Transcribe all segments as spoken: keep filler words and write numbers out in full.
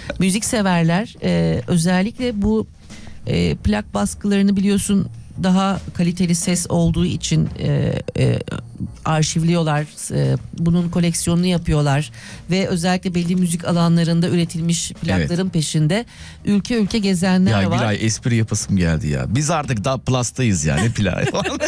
Müzik severler e, özellikle bu e, plak baskılarını biliyorsun daha kaliteli ses olduğu için e, e, arşivliyorlar, e, bunun koleksiyonunu yapıyorlar ve özellikle belli müzik alanlarında üretilmiş plakların evet. peşinde ülke ülke gezenler ya, var. Ya Gülay, espri yapasım geldi ya. Biz artık daha plus'tayız yani plak.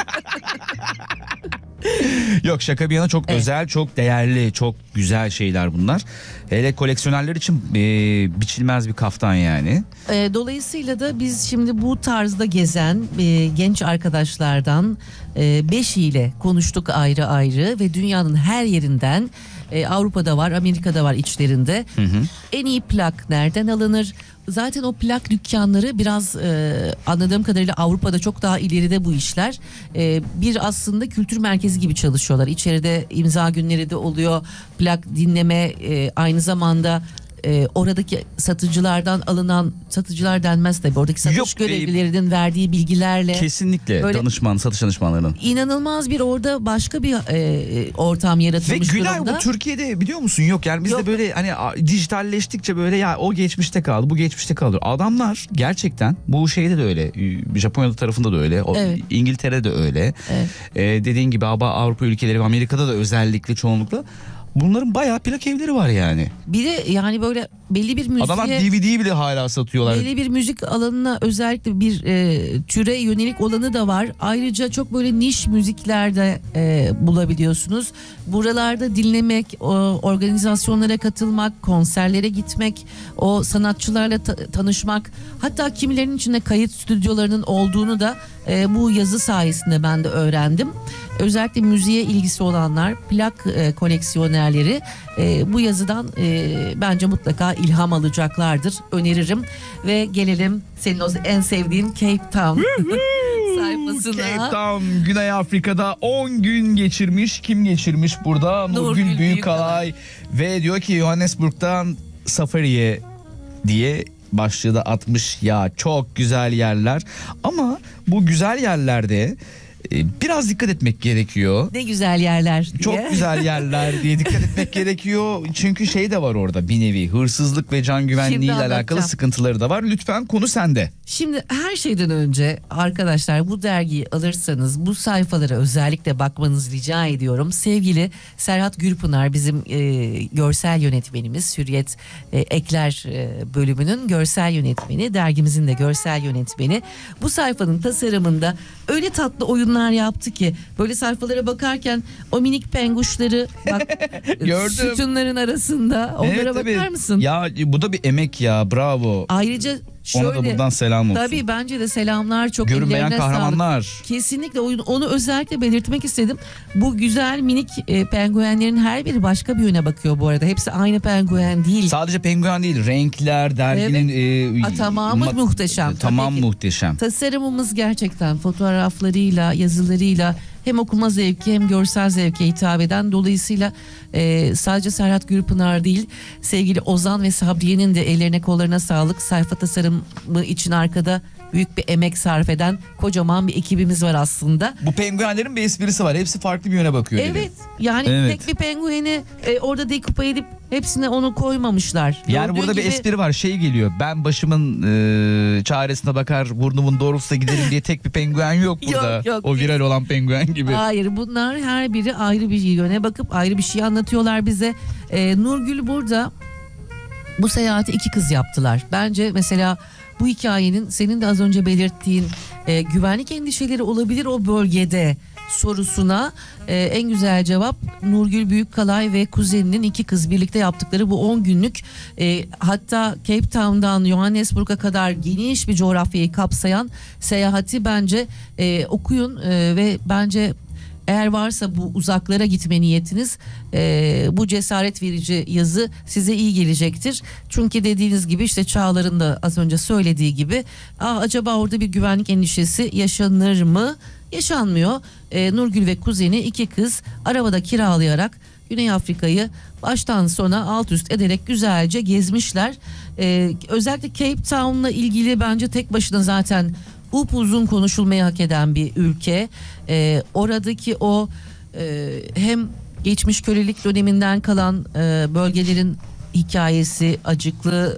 Yok, şaka bir yana çok evet. özel, çok değerli, çok güzel şeyler bunlar. Hele koleksiyonerler için e, biçilmez bir kaftan yani. E, dolayısıyla da biz şimdi bu tarzda gezen e, genç arkadaşlardan e, beşiyle konuştuk ayrı ayrı ve dünyanın her yerinden, e, Avrupa'da var, Amerika'da var içlerinde. Hı hı. En iyi plak nereden alınır? Zaten o plak dükkanları biraz e, anladığım kadarıyla Avrupa'da çok daha ileride bu işler. E, bir aslında kültür merkezi gibi çalışıyorlar. İçeride imza günleri de oluyor. Plak dinleme e, aynı zamanda e, oradaki satıcılardan alınan, satıcılar denmez tabii, oradaki satış Yok, görevlilerinin e, verdiği bilgilerle. Kesinlikle danışman, satış danışmanlarının. İnanılmaz bir orada başka bir e, ortam yaratılmış Ve Gülay, durumda. bu Türkiye'de biliyor musun? Yok yani bizde Yok. böyle hani dijitalleştikçe böyle ya o geçmişte kaldı, bu geçmişte kaldı. Adamlar gerçekten bu şeyde de öyle, Japonya tarafında da öyle, evet. İngiltere'de de öyle. Evet. E, dediğin gibi Avrupa ülkeleri ve Amerika'da da özellikle çoğunlukla. Bunların bayağı plak evleri var yani. Bir de yani böyle belli bir müziğe... Adamlar D V D'yi bile hala satıyorlar. Belli bir müzik alanına özellikle bir e, türe yönelik olanı da var. Ayrıca çok böyle niş müziklerde e, bulabiliyorsunuz. Buralarda dinlemek, o, organizasyonlara katılmak, konserlere gitmek, o sanatçılarla ta- tanışmak, hatta kimilerinin içinde kayıt stüdyolarının olduğunu da e, bu yazı sayesinde ben de öğrendim. Özellikle müziğe ilgisi olanlar, plak e, koleksiyonerleri e, bu yazıdan e, bence mutlaka ilham alacaklardır. Öneririm ve gelelim senin o en sevdiğin Cape Town sayfasına. Cape Town, Güney Afrika'da on gün geçirmiş. Kim geçirmiş burada? Nurgül Büyükkalay. Ve diyor ki Johannesburg'dan Safari'ye diye başlığı da atmış. Ya çok güzel yerler ama bu güzel yerlerde biraz dikkat etmek gerekiyor. Ne güzel yerler diye. Çok güzel yerler diye dikkat etmek gerekiyor. Çünkü şey de var orada, bir nevi hırsızlık ve can güvenliği ile alakalı sıkıntıları da var. Lütfen konu sende. Şimdi her şeyden önce arkadaşlar bu dergiyi alırsanız bu sayfalara özellikle bakmanızı rica ediyorum. Sevgili Serhat Gürpınar bizim e, görsel yönetmenimiz, Hürriyet e, Ekler e, bölümünün görsel yönetmeni, dergimizin de görsel yönetmeni. Bu sayfanın tasarımında öyle tatlı oyunlar yaptı ki böyle sayfalara bakarken o minik penguşları bak sütunların arasında onlara evet, bakar tabii. mısın? Ya bu da bir emek ya, bravo. Ayrıca şöyle, ona da buradan selam olsun. Tabii bence de selamlar, çok görünmeyen kahramanlar. Sağlık. Kesinlikle onu, onu özellikle belirtmek istedim. Bu güzel minik e, penguenlerin her biri başka bir yöne bakıyor bu arada. Hepsi aynı penguen değil. Sadece penguen değil, renkler, derginin evet. e, A, tamamı ma- muhteşem. Tamam muhteşem. Tasarımımız gerçekten fotoğraflarıyla, yazılarıyla hem okuma zevki hem görsel zevke hitap eden, dolayısıyla e, sadece Serhat Gürpınar değil, sevgili Ozan ve Sabriye'nin de ellerine kollarına sağlık. Sayfa tasarımı için arkada büyük bir emek sarf eden kocaman bir ekibimiz var aslında. Bu penguenlerin bir esprisi var. Hepsi farklı bir yöne bakıyor. Evet. Dedi. Yani evet. tek bir pengueni e, orada dekupa edip hepsine onu koymamışlar. Yani Gördüğün burada gibi... bir espri var. Şey geliyor. Ben başımın e, çaresine bakar, burnumun doğrultusuna giderim diye tek bir penguen yok burada. Yok, yok. O viral olan penguen gibi. Hayır, bunlar her biri ayrı bir yöne bakıp ayrı bir şey anlatıyorlar bize. E, Nurgül burada bu seyahati iki kız yaptılar. Bence mesela bu hikayenin senin de az önce belirttiğin e, güvenlik endişeleri olabilir o bölgede sorusuna e, en güzel cevap Nurgül Büyükkalay ve kuzeninin iki kız birlikte yaptıkları bu on günlük e, hatta Cape Town'dan Johannesburg'a kadar geniş bir coğrafyayı kapsayan seyahati bence e, okuyun e, ve bence eğer varsa bu uzaklara gitme niyetiniz, e, bu cesaret verici yazı size iyi gelecektir. Çünkü dediğiniz gibi işte Çağlar'ın da az önce söylediği gibi Aa, acaba orada bir güvenlik endişesi yaşanır mı? Yaşanmıyor. E, Nurgül ve kuzeni iki kız arabada kiralayarak Güney Afrika'yı baştan sona alt üst ederek güzelce gezmişler. E, özellikle Cape Town'la ilgili bence tek başına zaten upuzun konuşulmayı hak eden bir ülke. Ee, oradaki o e, hem geçmiş kölelik döneminden kalan e, bölgelerin hikayesi, acıklı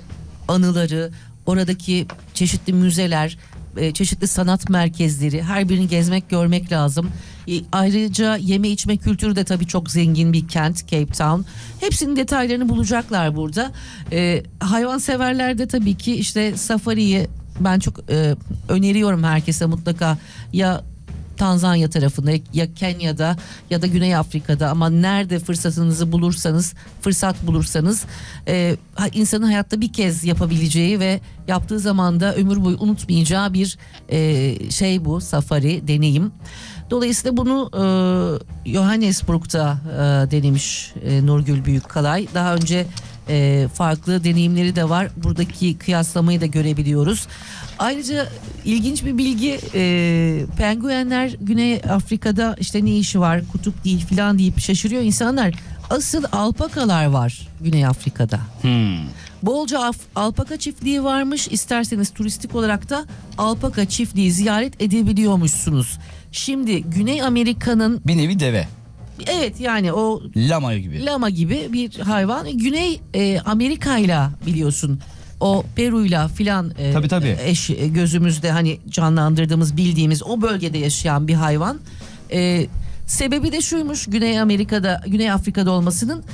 anıları, oradaki çeşitli müzeler, e, çeşitli sanat merkezleri, her birini gezmek, görmek lazım. E, ayrıca yeme içme kültürü de tabii çok zengin bir kent Cape Town. Hepsinin detaylarını bulacaklar burada. E, hayvanseverler de tabii ki işte safariyi ben çok e, öneriyorum herkese mutlaka, ya Tanzanya tarafında ya Kenya'da ya da Güney Afrika'da, ama nerede fırsatınızı bulursanız, fırsat bulursanız e, insanın hayatta bir kez yapabileceği ve yaptığı zaman da ömür boyu unutmayacağı bir e, şey bu safari deneyim. Dolayısıyla bunu e, Johannesburg'da e, denemiş e, Nurgül Büyükkalay. Daha önce e, farklı deneyimleri de var. Buradaki kıyaslamayı da görebiliyoruz. Ayrıca ilginç bir bilgi, e, penguenler Güney Afrika'da işte ne işi var, kutup değil filan deyip şaşırıyor insanlar. Asıl alpakalar var Güney Afrika'da. Hmm. Bolca af, alpaka çiftliği varmış. İsterseniz turistik olarak da alpaka çiftliği ziyaret edebiliyormuşsunuz. Şimdi Güney Amerika'nın Bir nevi deve. evet yani o Lama gibi. lama gibi bir hayvan. Güney e, Amerika'yla biliyorsun o Peru'yla filan e, Tabii, tabii. eş e, gözümüzde hani canlandırdığımız, bildiğimiz o bölgede yaşayan bir hayvan. E, sebebi de şuymuş, Güney Amerika'da, Güney Afrika'da olmasının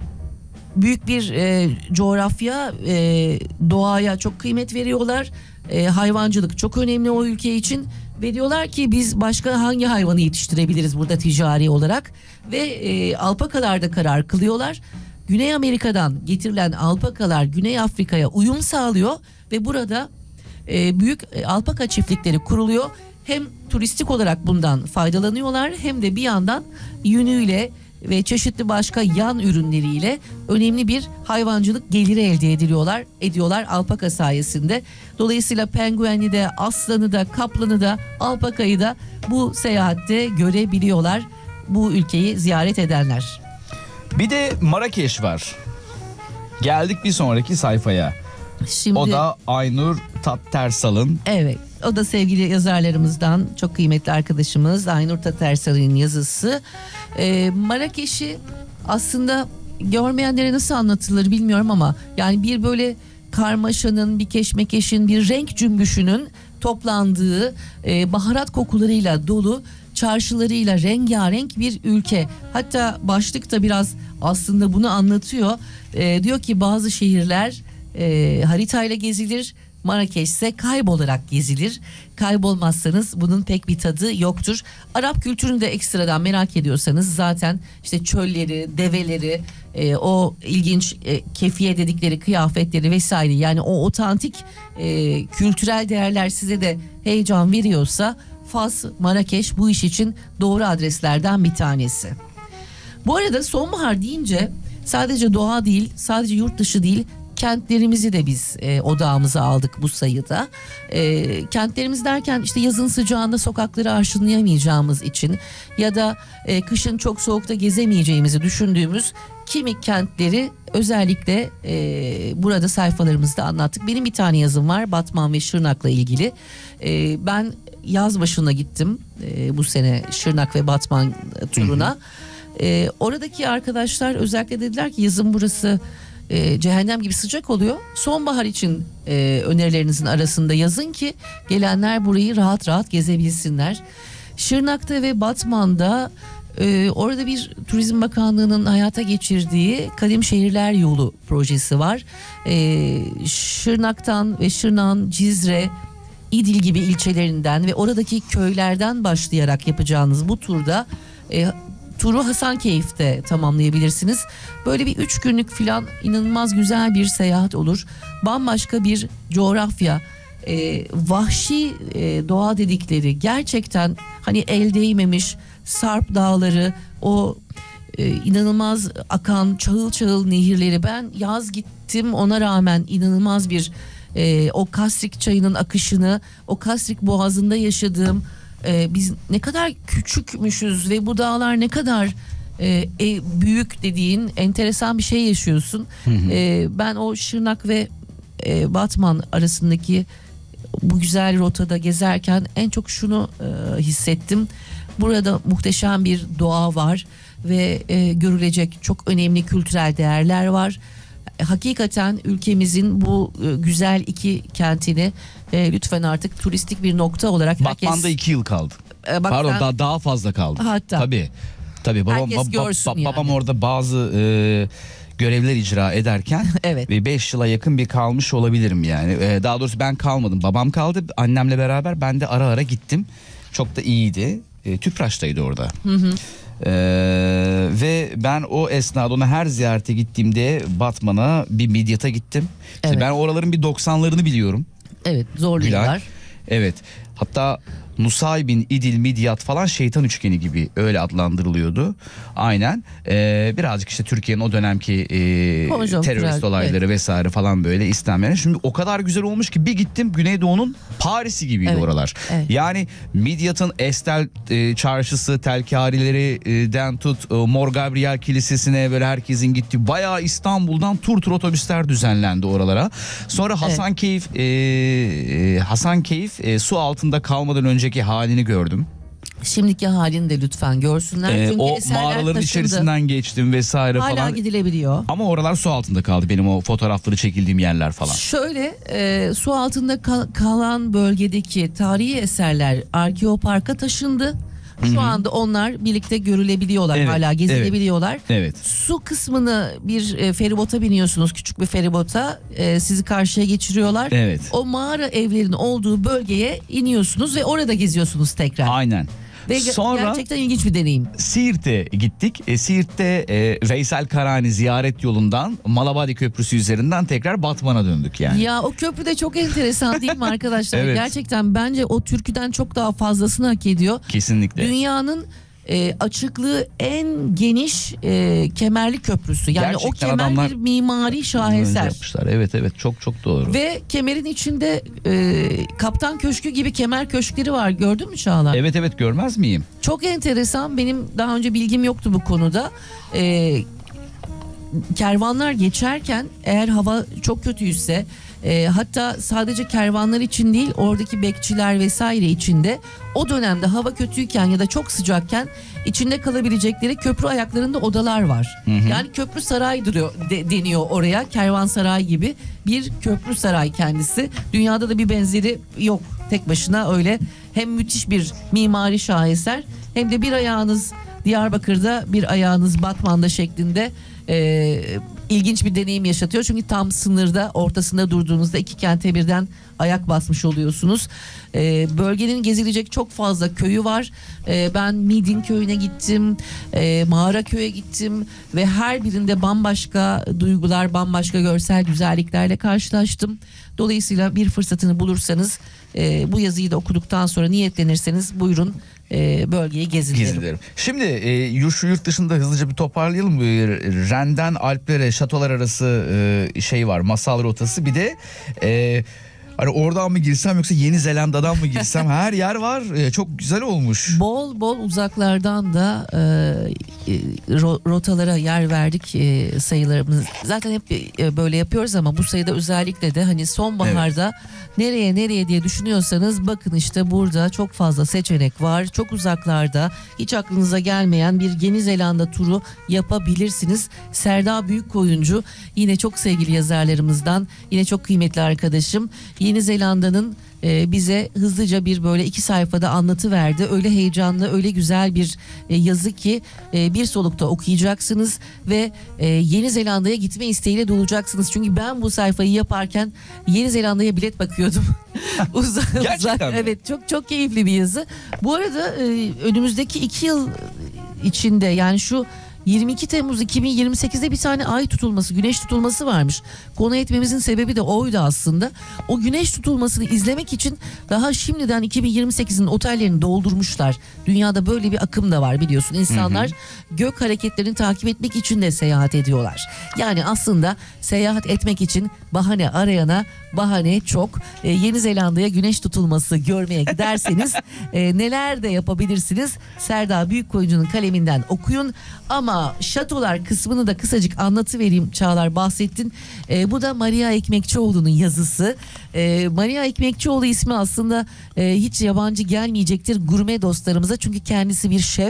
büyük bir e, coğrafya, e, doğaya çok kıymet veriyorlar. E, hayvancılık çok önemli o ülke için ve diyorlar ki biz başka hangi hayvanı yetiştirebiliriz burada ticari olarak, ve e, alpakalarda karar kılıyorlar. Güney Amerika'dan getirilen alpakalar Güney Afrika'ya uyum sağlıyor ve burada e, büyük e, alpaka çiftlikleri kuruluyor. Hem turistik olarak bundan faydalanıyorlar, hem de bir yandan yünüyle ve çeşitli başka yan ürünleriyle önemli bir hayvancılık geliri elde ediliyorlar, ediyorlar alpaka sayesinde. Dolayısıyla pengueni de, aslanı da, kaplanı da, alpakayı da bu seyahatte görebiliyorlar bu ülkeyi ziyaret edenler. Bir de Marrakeş var. Geldik bir sonraki sayfaya. Şimdi, O da Aynur Tattersal'ın. evet, o da sevgili yazarlarımızdan çok kıymetli arkadaşımız Aynur Tattersal'ın yazısı. Ee, Marrakeş'i aslında görmeyenlere nasıl anlatılır bilmiyorum ama yani bir böyle karmaşanın, bir keşmekeşin, bir renk cümbüşünün toplandığı, e, baharat kokularıyla dolu, çarşılarıyla rengarenk bir ülke. Hatta başlık da biraz aslında bunu anlatıyor. E, diyor ki bazı şehirler e, haritayla gezilir, Marrakeş ise kaybolarak gezilir. Kaybolmazsanız bunun pek bir tadı yoktur. Arap kültürünü de ekstradan merak ediyorsanız zaten işte çölleri, develeri, e, o ilginç e, kefiye dedikleri kıyafetleri vesaire, yani o otantik e, kültürel değerler size de heyecan veriyorsa Fas, Marrakeş bu iş için doğru adreslerden bir tanesi. Bu arada sonbahar deyince sadece doğa değil, sadece yurt dışı değil, kentlerimizi de biz e, odağımıza aldık bu sayıda. E, kentlerimiz derken işte yazın sıcağında sokakları arşınlayamayacağımız için ya da e, kışın çok soğukta gezemeyeceğimizi düşündüğümüz kimi kentleri özellikle e, burada sayfalarımızda anlattık. Benim bir tane yazım var Batman ve Şırnak'la ilgili. E, ben yaz başına gittim e, bu sene Şırnak ve Batman turuna. E, oradaki arkadaşlar özellikle dediler ki yazın burası E, cehennem gibi sıcak oluyor. Sonbahar için e, önerilerinizin arasında yazın ki gelenler burayı rahat rahat gezebilsinler. Şırnak'ta ve Batman'da e, orada bir Turizm Bakanlığı'nın hayata geçirdiği Kadim Şehirler Yolu projesi var. E, Şırnak'tan ve Şırnak'ın Cizre, İdil gibi ilçelerinden ve oradaki köylerden başlayarak yapacağınız bu turda e, turu Hasankeyf'te tamamlayabilirsiniz. Böyle bir üç günlük filan inanılmaz güzel bir seyahat olur. Bambaşka bir coğrafya, e, vahşi e, doğa dedikleri gerçekten hani el değmemiş Sarp dağları, o e, inanılmaz akan çağıl çağıl nehirleri. Ben yaz gittim, ona rağmen inanılmaz bir e, o Kasrik çayının akışını, o Kasrik boğazında yaşadığım, Ee, biz ne kadar küçükmüşüz ve bu dağlar ne kadar e, e, büyük dediğin enteresan bir şey yaşıyorsun. Hı hı. Ee, ben o Şırnak ve e, Batman arasındaki bu güzel rotada gezerken en çok şunu e, hissettim. Burada muhteşem bir doğa var ve e, görülecek çok önemli kültürel değerler var. Hakikaten ülkemizin bu e, güzel iki kentini e, lütfen artık turistik bir nokta olarak herkes... Batman'da iki yıl kaldı. E, bak Pardon sen- daha, daha fazla kaldı. Hatta. Tabii. Tabii babam, Herkes bab- bab- görsün bab- babam yani. orada bazı e, görevler icra ederken Evet. ve beş yıla yakın bir kalmış olabilirim yani. E, daha doğrusu ben kalmadım. Babam kaldı. Annemle beraber ben de ara ara gittim. Çok da iyiydi. E, Tüpraş'taydı orada. Hı hı. Ee, ve ben o esnada ona her ziyarete gittiğimde Batman'a bir Midyat'a gittim. İşte Evet. ben oraların bir doksanlarını biliyorum. Evet, zorluyorlar. Gülay. Evet. Hatta Nusaybin, İdil, Midyat falan şeytan üçgeni gibi öyle adlandırılıyordu. Aynen. Ee, birazcık işte Türkiye'nin o dönemki e, Konjonktürel, terörist olayları evet. vesaire falan böyle İslamiyet'e. Şimdi o kadar güzel olmuş ki bir gittim Güneydoğu'nun Paris'i gibiydi Evet, oralar. evet. Yani Midyat'ın Estel e, çarşısı, telkarilerinden tut e, Mor Gabriel Kilisesi'ne böyle herkesin gittiği bayağı İstanbul'dan tur tur otobüsler düzenlendi oralara. Sonra Hasankeyf e, e, Hasankeyf e, su altında kalmadan önceki halini gördüm. Şimdiki halini de lütfen görsünler. Ee, Çünkü o eserler mağaraların taşındı. içerisinden geçtim vesaire Hala falan. gidilebiliyor. Ama oralar su altında kaldı benim o fotoğrafları çekildiğim yerler falan. Şöyle e, su altında kal- kalan bölgedeki tarihi eserler Arkeopark'a taşındı. Şu Hı-hı. anda onlar birlikte görülebiliyorlar, Evet, hala gezilebiliyorlar. Evet. Su kısmını bir e, feribota biniyorsunuz, küçük bir feribota e, sizi karşıya geçiriyorlar. Evet. O mağara evlerinin olduğu bölgeye iniyorsunuz ve orada geziyorsunuz tekrar. Aynen. Ve ge- Sonra gerçekten ilginç bir deneyim. Siirt'e gittik. E, Siirt'te e, Veysel Karani ziyaret yolundan Malabadi Köprüsü üzerinden tekrar Batman'a döndük yani. Ya o köprü de çok enteresan değil mi arkadaşlar? Evet. Gerçekten bence o türküden çok daha fazlasını hak ediyor. Kesinlikle. Dünyanın e, açıklığı en geniş e, kemerli köprüsü. Yani Gerçekten o kemer adamlar bir mimari Önce şaheser. yapmışlar. Evet evet çok çok doğru. Ve kemerin içinde e, Kaptan Köşkü gibi kemer köşkleri var. Gördün mü Çağlar? Evet evet görmez miyim? Çok enteresan. Benim daha önce bilgim yoktu bu konuda. E, kervanlar geçerken eğer hava çok kötüyse e, hatta sadece kervanlar için değil oradaki bekçiler vesaire için de o dönemde hava kötüyken ya da çok sıcakken içinde kalabilecekleri köprü ayaklarında odalar var. Hı hı. Yani köprü saray duruyor de, deniyor oraya, kervansaray gibi bir köprü saray kendisi. Dünyada da bir benzeri yok, tek başına öyle. Hem müthiş bir mimari şaheser hem de bir ayağınız Diyarbakır'da bir ayağınız Batman'da şeklinde e, ilginç bir deneyim yaşatıyor. Çünkü tam sınırda ortasında durduğunuzda iki kente birden ayak basmış oluyorsunuz. E, bölgenin gezilecek çok fazla köyü var. E, ben Midin köyüne gittim, e, Mağara köy'e gittim ve her birinde bambaşka duygular, bambaşka görsel güzelliklerle karşılaştım. Dolayısıyla bir fırsatını bulursanız e, bu yazıyı da okuduktan sonra niyetlenirseniz buyurun e, bölgeyi gezin derim. Gezilerim. Şimdi e, yurt, şu yurt dışında hızlıca bir toparlayalım. E, Ren'den Alplere, şatolar arası e, şey var, masal rotası. Bir de e, hani oradan mı girsem yoksa Yeni Zelanda'dan mı girsem her yer var. E, çok güzel olmuş. Bol bol uzaklardan da e, e, ro- rotalara yer verdik e, sayılarımız. Zaten hep e, böyle yapıyoruz ama bu sayıda özellikle de hani sonbaharda nereye nereye diye düşünüyorsanız bakın işte burada çok fazla seçenek var. Çok uzaklarda hiç aklınıza gelmeyen bir Yeni Zelanda turu yapabilirsiniz. Serda Büyükkoyuncu yine çok sevgili yazarlarımızdan, yine çok kıymetli arkadaşım. Yeni Zelanda'nın e, bize hızlıca bir böyle iki sayfada anlatı verdi. Öyle heyecanlı, öyle güzel bir e, yazı ki e, bir solukta okuyacaksınız ve e, Yeni Zelanda'ya gitme isteğiyle dolacaksınız. Çünkü ben bu sayfayı yaparken Yeni Zelanda'ya bilet bakıyordum. uzak, Gerçekten uzak. mi? Evet, çok çok keyifli bir yazı. Bu arada e, önümüzdeki iki yıl içinde, yani şu yirmi iki Temmuz iki bin yirmi sekizde bir tane ay tutulması, güneş tutulması varmış. Konu etmemizin sebebi de oydu aslında. O güneş tutulmasını izlemek için daha şimdiden iki bin yirmi sekizin otellerini doldurmuşlar. Dünyada böyle bir akım da var biliyorsun. İnsanlar hı hı. gök hareketlerini takip etmek için de seyahat ediyorlar. Yani aslında seyahat etmek için bahane arayana bahane çok. Ee, Yeni Zelanda'ya güneş tutulması görmeye giderseniz e, neler de yapabilirsiniz. Serda Büyükkoyuncu'nun kaleminden okuyun. Ama şatolar kısmını da kısacık anlatıvereyim. Çağlar, bahsettin. E, bu da Maria Ekmekçioğlu'nun yazısı. E, Maria Ekmekçioğlu ismi aslında e, hiç yabancı gelmeyecektir gurme dostlarımıza. Çünkü kendisi bir şef.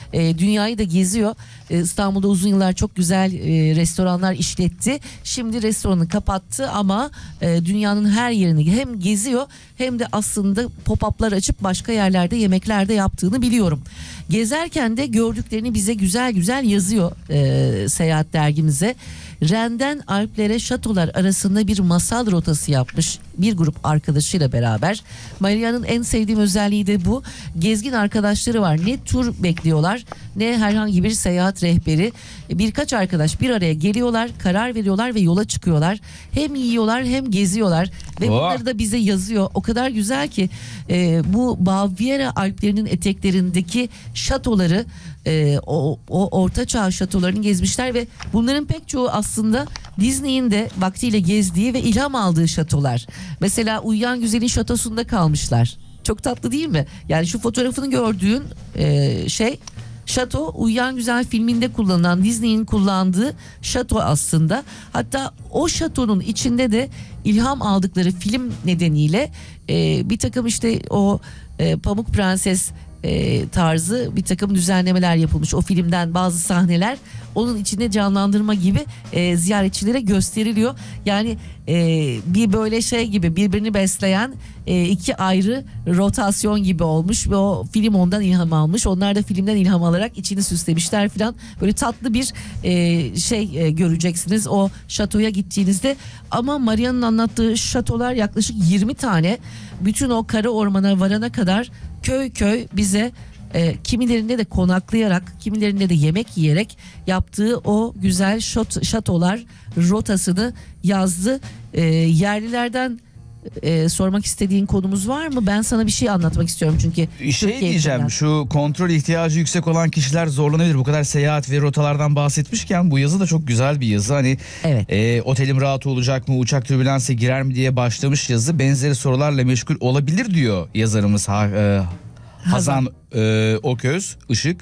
e, dünyayı da geziyor. E, İstanbul'da uzun yıllar çok güzel e, restoranlar işletti. Şimdi restoranı kapattı ama e, dünyanın her yerini hem geziyor hem de aslında pop-up'lar açıp başka yerlerde yemekler de yaptığını biliyorum. Gezerken de gördüklerini bize güzel güzel yazıyor e, seyahat dergimize. Ren'den Alplere şatolar arasında bir masal rotası yapmış bir grup arkadaşıyla beraber. Maria'nın en sevdiğim özelliği de bu. Gezgin arkadaşları var. Ne tur bekliyorlar ne herhangi bir seyahat rehberi. Birkaç arkadaş bir araya geliyorlar, karar veriyorlar ve yola çıkıyorlar. Hem yiyorlar hem geziyorlar ve Oh. bunları da bize yazıyor. O kadar güzel ki e, bu Baviera Alplerinin eteklerindeki şatoları, e, o, o ortaçağ şatolarını gezmişler ve bunların pek çoğu aslında Disney'in de vaktiyle gezdiği ve ilham aldığı şatolar. Mesela Uyuyan Güzel'in şatosunda kalmışlar. Çok tatlı değil mi? Yani şu fotoğrafını gördüğün e, şey şato Uyuyan Güzel filminde kullanılan, Disney'in kullandığı şato aslında. Hatta o şatonun içinde de ilham aldıkları film nedeniyle e, bir takım işte o e, Pamuk Prenses e, tarzı bir takım düzenlemeler yapılmış. O filmden bazı sahneler onun içinde canlandırma gibi e, ziyaretçilere gösteriliyor. Yani e, bir böyle şey gibi birbirini besleyen e, iki ayrı rotasyon gibi olmuş ve o film ondan ilham almış. Onlar da filmden ilham alarak içini süslemişler falan. Böyle tatlı bir e, şey e, göreceksiniz o şatoya gittiğinizde. Ama Maria'nın anlattığı şatolar yaklaşık yirmi tane. Bütün o kara ormana varana kadar köy köy bize e, kimilerinde de konaklayarak, kimilerinde de yemek yiyerek yaptığı o güzel şat, şatolar rotasını yazdı. E, yerlilerden e, sormak istediğin konumuz var mı? Ben sana bir şey anlatmak istiyorum çünkü. Şey Türkiye diyeceğim, ülkeden. şu kontrol ihtiyacı yüksek olan kişiler zorlanabilir. Bu kadar seyahat ve rotalardan bahsetmişken bu yazı da çok güzel bir yazı. Hani Evet. e, otelim rahat olacak mı, uçak türbülansa girer mi diye başlamış yazı. Benzeri sorularla meşgul olabilir diyor yazarımız ha, e, Hazan e, Oköz Işık.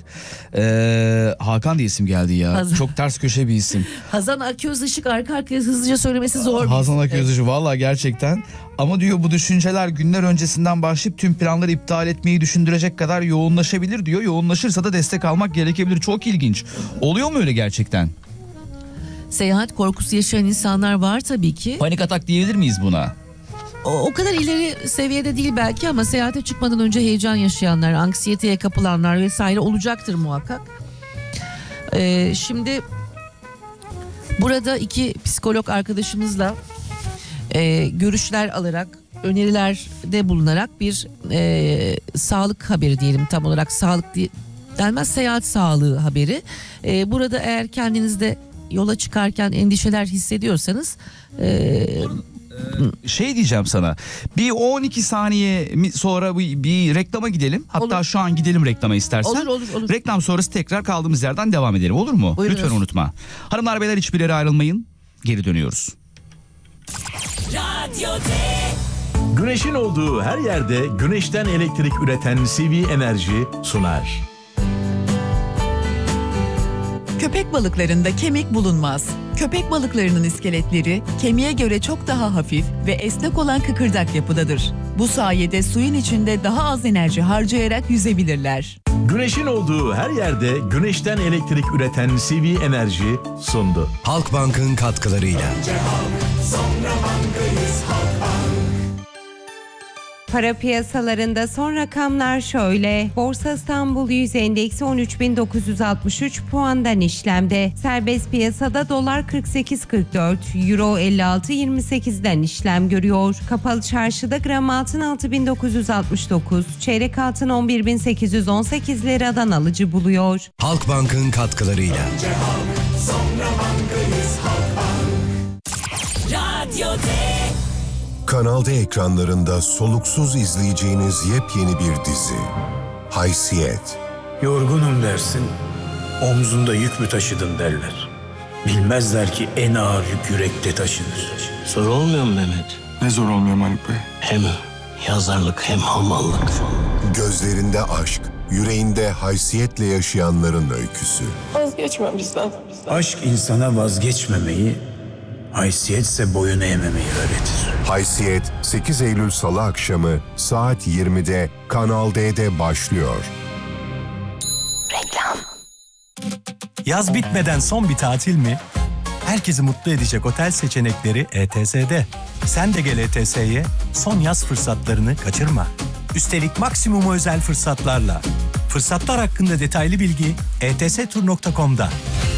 E, Hakan diye isim geldi ya. Hazan. Çok ters köşe bir isim. Hazan Aköz Işık arka arkaya hızlıca söylemesi zor bir Hazan isim. Aköz Işık valla gerçekten. Ama diyor bu düşünceler günler öncesinden başlayıp tüm planları iptal etmeyi düşündürecek kadar yoğunlaşabilir diyor. Yoğunlaşırsa da destek almak gerekebilir. Çok ilginç. Oluyor mu öyle gerçekten? Seyahat korkusu yaşayan insanlar var tabii ki. Panik atak diyebilir miyiz buna? O, o kadar ileri seviyede değil belki ama seyahate çıkmadan önce heyecan yaşayanlar, anksiyeteye kapılanlar vesaire olacaktır muhakkak. Ee, şimdi burada iki psikolog arkadaşımızla e, görüşler alarak, önerilerde bulunarak bir e, sağlık haberi diyelim, tam olarak sağlık diye denmez, seyahat sağlığı haberi. E, burada eğer kendinizde yola çıkarken endişeler hissediyorsanız e, Şey diyeceğim sana, bir on iki saniye mi- sonra bir, bir reklama gidelim. Hatta Olur. şu an gidelim reklama istersen. Olur, olur, olur. Reklam sonrası tekrar kaldığımız yerden devam edelim, olur mu? Buyurunuz. Lütfen unutma. Hanımlar beyler, hiçbir yere ayrılmayın. Geri dönüyoruz. Güneşin olduğu her yerde güneşten elektrik üreten C V Enerji sunar. Köpek balıklarında kemik bulunmaz. Köpek balıklarının iskeletleri kemiğe göre çok daha hafif ve esnek olan kıkırdak yapıdadır. Bu sayede suyun içinde daha az enerji harcayarak yüzebilirler. Güneşin olduğu her yerde güneşten elektrik üreten C V Enerji sundu. Halkbank'ın katkılarıyla. Para piyasalarında son rakamlar şöyle. Borsa İstanbul yüz endeksi on üç bin dokuz yüz altmış üç puandan işlemde. Serbest piyasada dolar kırk sekiz kırk dört, euro elli altı yirmi sekizden işlem görüyor. Kapalı çarşıda gram altın altı bin dokuz yüz altmış dokuz, çeyrek altın on bir bin sekiz yüz on sekiz liradan alıcı buluyor. Halkbank'ın katkılarıyla. Kanal D ekranlarında soluksuz izleyeceğiniz yepyeni bir dizi. Haysiyet. Yorgunum dersin, omzunda yük mü taşıdın derler. Bilmezler ki en ağır yük yürekte taşınır. Zor olmuyor mu Mehmet? Ne zor olmuyor Haluk Bey? Hem yazarlık hem hamallık. Gözlerinde aşk, yüreğinde haysiyetle yaşayanların öyküsü. Vazgeçme bizden. Aşk insana vazgeçmemeyi, haysiyetse boyun eğmemeyi öğretir. Haysiyet sekiz Eylül Salı akşamı saat yirmide Kanal D'de başlıyor. Reklam. Yaz bitmeden son bir tatil mi? Herkesi mutlu edecek otel seçenekleri E T S'de. Sen de gel E T S'ye, son yaz fırsatlarını kaçırma. Üstelik maksimum özel fırsatlarla. Fırsatlar hakkında detaylı bilgi e t s tur nokta com'da.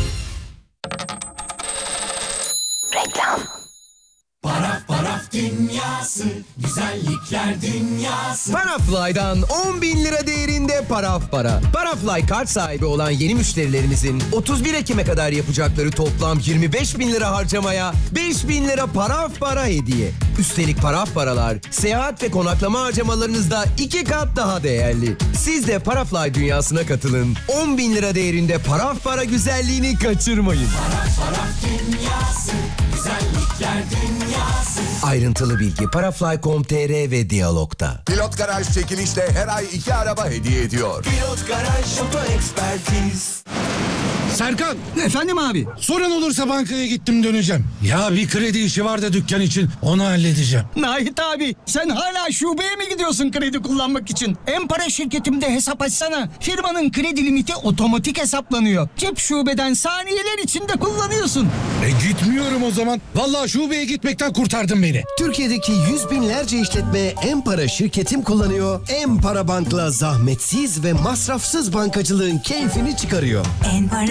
Reklam. Paraf paraf dünyası, güzellikler dünyası. Parafly'dan on bin lira değerinde paraf para. Parafly kart sahibi olan yeni müşterilerimizin otuz bir Ekim'e kadar yapacakları toplam yirmi beş bin lira harcamaya beş bin lira paraf para hediye. Üstelik paraf paralar seyahat ve konaklama harcamalarınızda iki kat daha değerli. Siz de Parafly dünyasına katılın. on bin lira değerinde paraf para güzelliğini kaçırmayın. Paraf paraf dünyası, güzellikler dünyası. Ayrıntılı bilgi parafly nokta com nokta t r ve Diyalog'da. Pilot Garaj çekilişle her ay iki araba hediye ediyor. Pilot Garaj Oto Ekspertiz. Serkan. Efendim abi. Sorun olursa bankaya gittim döneceğim. Ya bir kredi işi var da dükkan için, onu halledeceğim. Nahit abi, sen hala şubeye mi gidiyorsun kredi kullanmak için? Empara şirketimde hesap açsana. Firmanın kredi limiti otomatik hesaplanıyor. Cep şubeden saniyeler içinde kullanıyorsun. E gitmiyorum o zaman. Vallahi şubeye gitmekten kurtardın beni. Türkiye'deki yüz binlerce işletme Empara şirketim kullanıyor. Empara Bank'la zahmetsiz ve masrafsız bankacılığın keyfini çıkarıyor. Empara